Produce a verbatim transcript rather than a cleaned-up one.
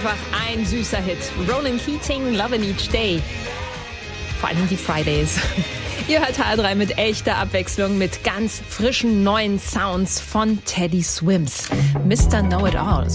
einfach ein süßer Hit. Ronan Keating, Lovin' Each Day. Vor allem die Fridays. Ihr hört H R drei mit echter Abwechslung, mit ganz frischen neuen Sounds von Teddy Swims. Mister Know-It-All.